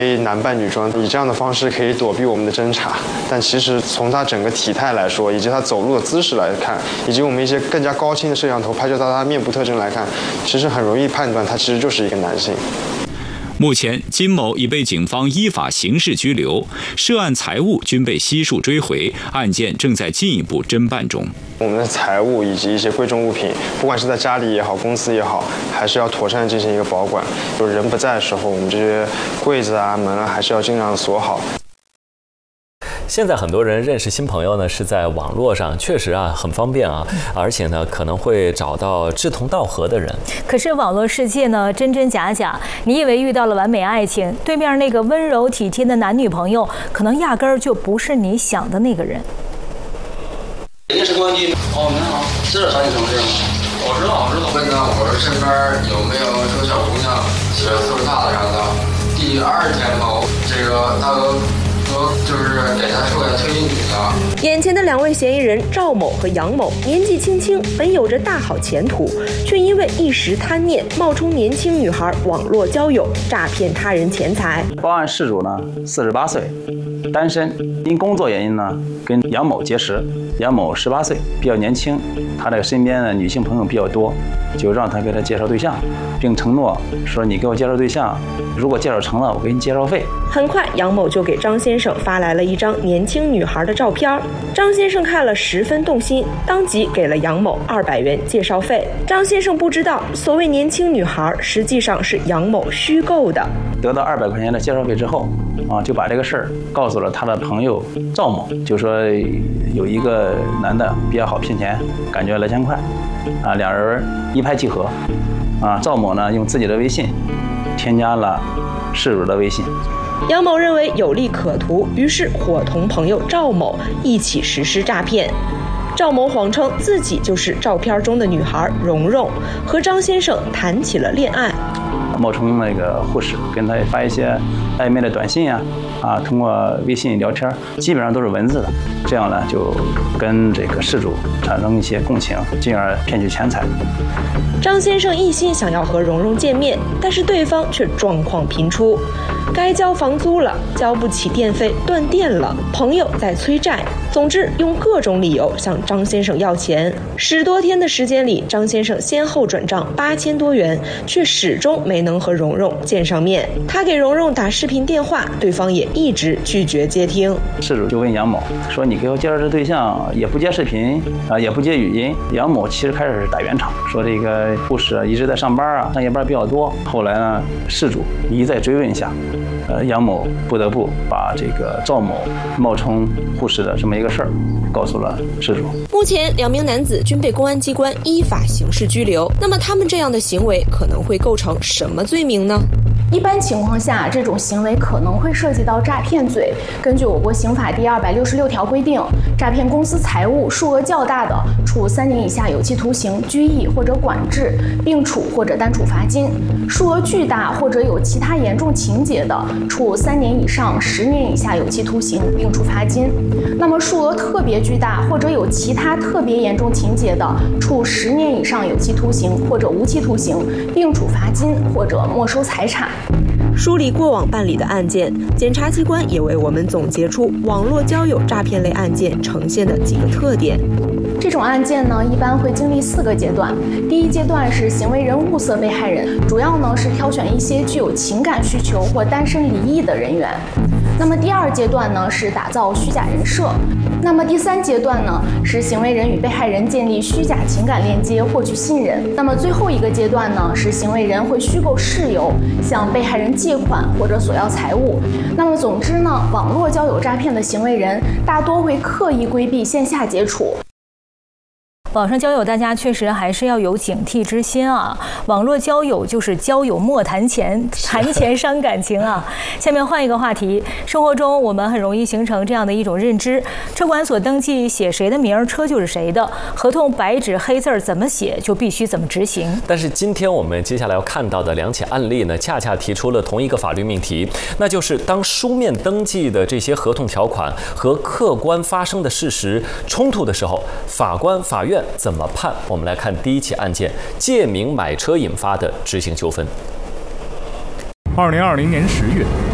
男扮女装，以这样的方式可以躲避我们的侦查。但其实从他整个体态来说，以及他走路的姿势来看，以及我们一些更加高清的摄像头拍摄到他面部特征来看，其实很容易判断他其实就是一个男性。 目前，金某已被警方依法刑事拘留，涉案财物均被悉数追回，案件正在进一步侦办中。 我们的财物以及一些贵重物品，不管是在家里也好，公司也好，还是要妥善进行一个保管。就是人不在的时候，我们这些柜子啊、门啊，还是要尽量锁好。 现在很多人认识新朋友呢，是在网络上，确实啊很方便啊，而且呢可能会找到志同道合的人。 可是网络世界呢真真假假，你以为遇到了完美爱情，对面那个温柔体贴的男女朋友，可能压根儿就不是你想的那个人。 临时关机。哦，您好，知道啥城市吗？我知道。问一下我身边有没有说小姑娘喜欢岁数大的啥的。第2天吧，这个大哥。就是给他说要推进去的。 眼前的2位嫌疑人赵某和杨某年纪轻轻，本有着大好前途，却因为一时贪念，冒充年轻女孩网络交友，诈骗他人钱财。 报案事主呢48岁，单身，因工作原因呢跟杨某结识。杨某18岁，比较年轻，他这个身边的女性朋友比较多，就让他给他介绍对象，并承诺说你给我介绍对象，如果介绍成了，我给你介绍费。 很快，杨某就给张先生发来了一张年轻女孩的照片。张先生看了十分动心，当即给了杨某200元介绍费。张先生不知道，所谓年轻女孩实际上是杨某虚构的。 得到200块钱的介绍费之后，就把这个事儿告诉了他的朋友赵某，就说有一个男的比较好骗钱，感觉2000块，两人一拍即合，赵某呢用自己的微信添加了事主的微信。 杨某认为有利可图，于是伙同朋友赵某一起实施诈骗。赵某谎称自己就是照片中的女孩蓉蓉，和张先生谈起了恋爱。 冒充那个护士，跟他发一些暧昧的短信通过微信聊天，基本上都是文字的，这样呢就跟这个事主产生一些共情，进而骗取钱财。 张先生一心想要和蓉蓉见面，但是对方却状况频出，该交房租了，交不起电费，断电了，朋友在催债，总之用各种理由向张先生要钱。10多天的时间里，张先生先后转账8000多元，却始终没能和蓉蓉见上面。他给蓉蓉打视频电话，对方也一直拒绝接听。 事主就问杨某说：“你给我介绍这对象也不接视频也不接语音。”杨某其实开始是打圆场，说这个护士一直在上班上夜班比较多。后来呢，事主一再追问下，杨某不得不把这个赵某冒充护士的这么一个事儿告诉了事主。 目前2名男子均被公安机关依法刑事拘留。那么他们这样的行为可能会构成什么罪名呢？ 一般情况下，这种行为可能会涉及到诈骗罪。根据我国刑法第266条规定，诈骗公司财物数额较大的，处3年以下有期徒刑、拘役或者管制，并处或者单处罚金；数额巨大或者有其他严重情节的，处3年以上10年以下有期徒刑，并处罚金。那么数额特别巨大或者有其他特别严重情节的，处10年以上有期徒刑或者无期徒刑，并处罚金或者没收财产。 梳理过往办理的案件，检察机关也为我们总结出网络交友诈骗类案件呈现的几个特点。 这种案件呢，一般会经历4个阶段。第一阶段是行为人物色被害人，主要呢是挑选一些具有情感需求或单身离异的人员。那么第2阶段呢是打造虚假人设。那么第3阶段呢是行为人与被害人建立虚假情感链接，获取信任。那么最后一个阶段呢是行为人会虚构事由，向被害人借款或者索要财物。那么总之呢，网络交友诈骗的行为人大多会刻意规避线下接触。 网上交友，大家确实还是要有警惕之心啊！网络交友就是交友莫谈钱，谈钱伤感情啊！下面换一个话题，生活中我们很容易形成这样的一种认知：车管所登记写谁的名，车就是谁的；合同白纸黑字怎么写，就必须怎么执行。 但是今天我们接下来要看到的2起案例呢，恰恰提出了同一个法律命题，那就是当书面登记的这些合同条款和客观发生的事实冲突的时候，法官、法院怎么判？我们来看第1起案件：借名买车引发的执行纠纷。 2020年10月，